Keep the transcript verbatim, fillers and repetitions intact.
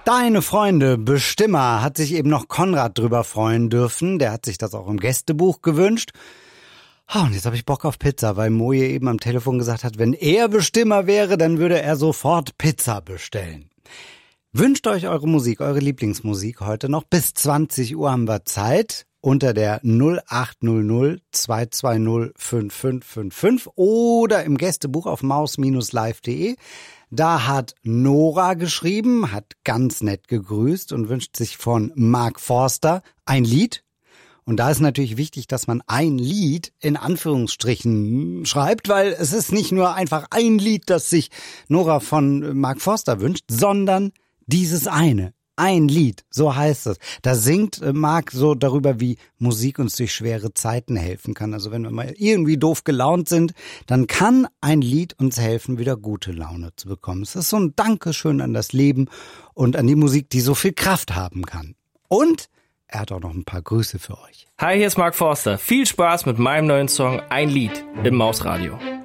Deine Freunde, Bestimmer, hat sich eben noch Konrad drüber freuen dürfen. Der hat sich das auch im Gästebuch gewünscht. Oh, und jetzt habe ich Bock auf Pizza, weil Moje eben am Telefon gesagt hat, wenn er Bestimmer wäre, dann würde er sofort Pizza bestellen. Wünscht euch eure Musik, eure Lieblingsmusik heute noch. Bis zwanzig Uhr haben wir Zeit. Unter der null acht null null zwei zwei null fünf fünf fünf fünf oder im Gästebuch auf maus Bindestrich live punkt de. Da hat Nora geschrieben, hat ganz nett gegrüßt und wünscht sich von Mark Forster ein Lied. Und da ist natürlich wichtig, dass man ein Lied in Anführungsstrichen schreibt, weil es ist nicht nur einfach ein Lied, das sich Nora von Mark Forster wünscht, sondern dieses eine. Ein Lied, so heißt es. Da singt Marc so darüber, wie Musik uns durch schwere Zeiten helfen kann. Also wenn wir mal irgendwie doof gelaunt sind, dann kann ein Lied uns helfen, wieder gute Laune zu bekommen. Es ist so ein Dankeschön an das Leben und an die Musik, die so viel Kraft haben kann. Und er hat auch noch ein paar Grüße für euch. Hi, hier ist Mark Forster. Viel Spaß mit meinem neuen Song Ein Lied im Mausradio.